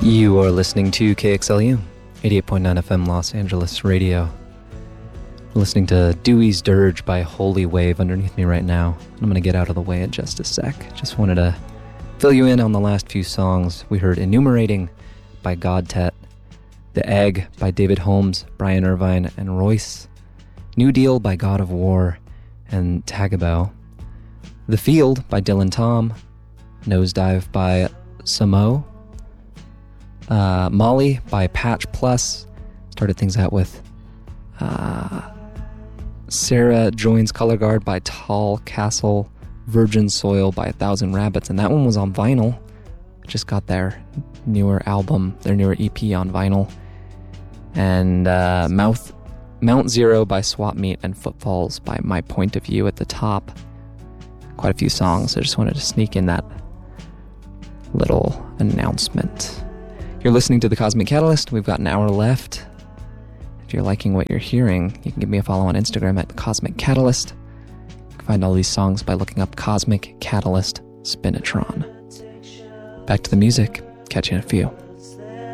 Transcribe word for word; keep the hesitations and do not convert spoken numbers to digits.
You are listening to K X L U, eighty-eight point nine F M Los Angeles Radio. We're listening to Dewey's Dirge by Holy Wave underneath me right now. I'm going to get out of the way in just a sec. Just wanted to fill you in on the last few songs. We heard Enumerating by Godtet, The Egg by David Holmes, Brian Irvine, and Royce, New Deal by God of War and Tagabel, The Field by Dylan Tom, Nosedive by Samo, uh, Molly by Patch Plus. Started things out with uh, Sarah Joins Color Guard by Tall Castle, Virgin Soil by A Thousand Rabbits, and that one was on vinyl. Just got their newer album, their newer E P on vinyl. And uh, Mouth, Mount Zero by Swap Meet and Footfalls by My Point of View at the top. Quite a few songs. I just wanted to sneak in that little announcement. You're listening to The Cosmic Catalyst. We've got an hour left. If you're liking what you're hearing, you can give me a follow on Instagram at Cosmic Catalyst. You can find all these songs by looking up Cosmic Catalyst Spinatron. Back to the music. Catch you in a few.